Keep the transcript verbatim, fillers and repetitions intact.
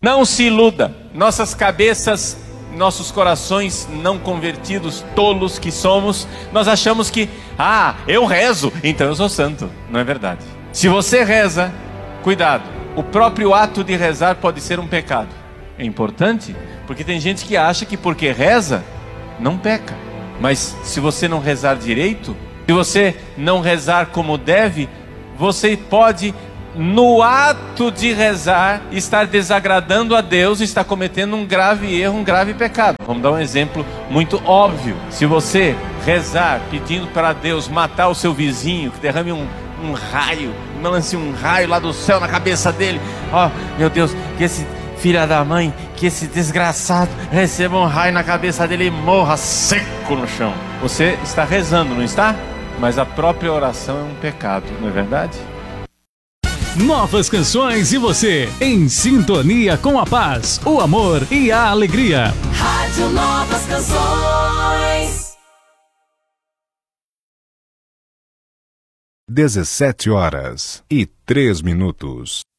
Não se iluda. Nossas cabeças, nossos corações não convertidos, tolos que somos, nós achamos que, ah, eu rezo, então eu sou santo. Não é verdade. Se você reza, cuidado. O próprio ato de rezar pode ser um pecado. É importante, porque tem gente que acha que porque reza, não peca. Mas se você não rezar direito, se você não rezar como deve, você pode, no ato de rezar, estar desagradando a Deus, estar cometendo um grave erro, um grave pecado. Vamos dar um exemplo muito óbvio. Se você rezar pedindo para Deus matar o seu vizinho, que derrame um, um raio, lance um raio lá do céu na cabeça dele, ó, oh, meu Deus, que esse filho da mãe, que esse desgraçado receba um raio na cabeça dele e morra seco no chão. Você está rezando, não está? Mas a própria oração é um pecado, não é verdade? Novas canções e você, em sintonia com a paz, o amor e a alegria. Rádio Novas Canções. dezessete horas e três minutos.